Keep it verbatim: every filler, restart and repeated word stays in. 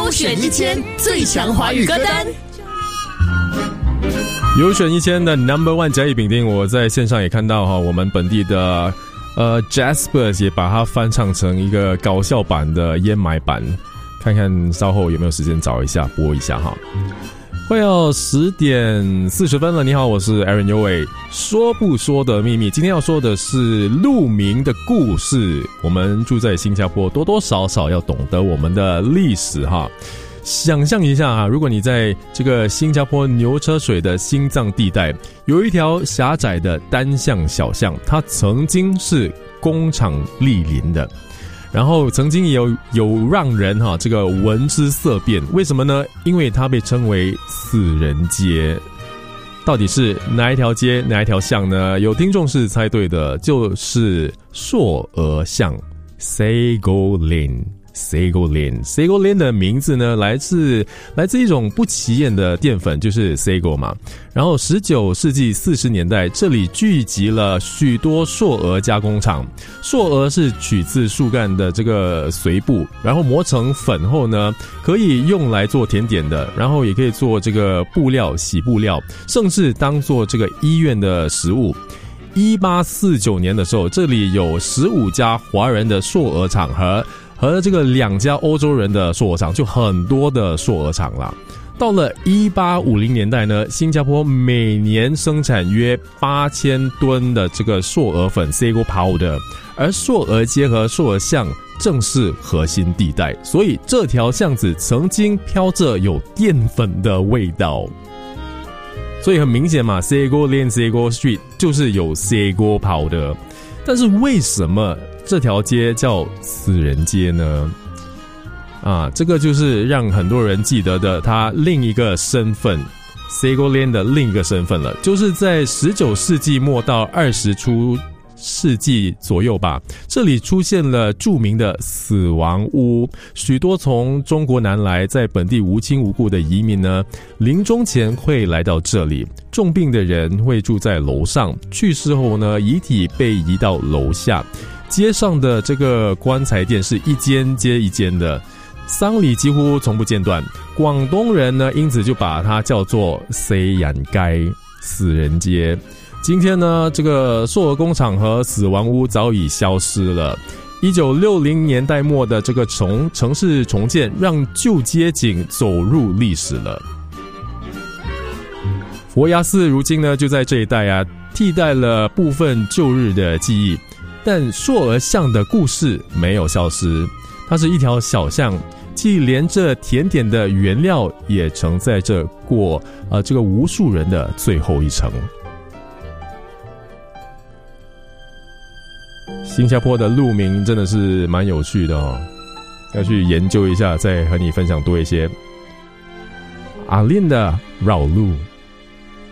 优选一千最强华语歌单。 优选一千的 Number One 甲乙丙丁，我在线上也看到哈，我们本地的呃 Jasper 也把它翻唱成一个搞笑版的烟霾版，看看稍后有没有时间找一下播一下哈。快要十点四十分了，你好，我是 Aaron 尤伟。说不说的秘密，今天要说的是鹿鸣的故事。我们住在新加坡，多多少少要懂得我们的历史哈。想象一下啊，如果你在这个新加坡牛车水的心脏地带，有一条狭窄的单向小巷，它曾经是工厂莅临的。然后曾经也有有让人哈这个闻之色变，为什么呢？因为它被称为死人街。到底是哪一条街哪一条巷呢？有听众是猜对的，就是硕鹅巷 Sago Lane。Sago Lane，Sago Lane 的名字呢，来自来自一种不起眼的淀粉，就是 Sago 嘛。然后十九世纪四十年代，这里聚集了许多硕鹅加工厂。硕鹅是取自树干的这个髓部，然后磨成粉后呢，可以用来做甜点的，然后也可以做这个布料、洗布料，甚至当做这个医院的食物。一八四九年的时候，这里有十五家华人的硕鹅厂和和这个两家欧洲人的硕鹅厂，就很多的硕鹅厂啦。到了一八五零年代呢，新加坡每年生产约八千吨的这个硕鹅粉 Sago Powder， 而硕鹅街和硕鹅巷正是核心地带，所以这条巷子曾经飘着有淀粉的味道。所以很明显嘛 Sago Lane Sago Street 就是有 Sago Powder。但是为什么这条街叫死人街呢？啊，这个就是让很多人记得的他另一个身份 Sago Lane 的另一个身份了，就是在十九世纪末到二十出世纪左右吧，这里出现了著名的死亡屋，许多从中国南来在本地无亲无故的移民呢，临终前会来到这里，重病的人会住在楼上，去世后呢，遗体被移到楼下，街上的这个棺材店是一间接一间的，丧礼几乎从不间断，广东人呢因此就把它叫做死人街，死人街。今天呢，这个硕鹅工厂和死亡屋早已消失了。一九六零年代末的这个重城市重建，让旧街景走入历史了。佛牙寺如今呢，就在这一带啊，替代了部分旧日的记忆。但硕鹅巷的故事没有消失，它是一条小巷，既连着甜点的原料，也承载着过呃这个无数人的最后一程。新加坡的路名真的是蛮有趣的哦，要去研究一下，再和你分享多一些。阿琳的绕路。